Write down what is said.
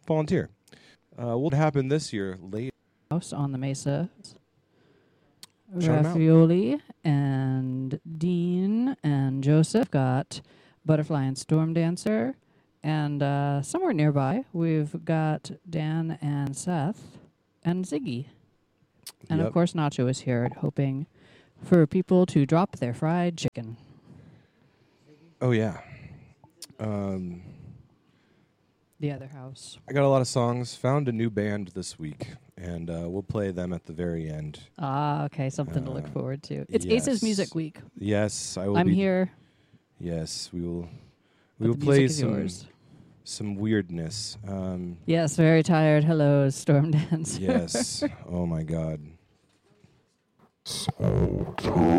volunteer. What happened this year? Late House on the Mesa. Shout 'em out. Raffioli and Dean and Joseph got Butterfly and Storm Dancer. And somewhere nearby, we've got Dan and Seth and Ziggy. And Yep. of course, Nacho is here hoping for people to drop their fried chicken. Oh yeah. The other house. I got a lot of songs. Found a new band this week, and we'll play them at the very end. Ah, okay, something to look forward to. It's yes. Aces Music Week. Yes, I will. I'm here. Yes, we will. But We will the play music is yours. some weirdness. Yes, very tired. Hello, Storm Dancer. Yes. Oh my God.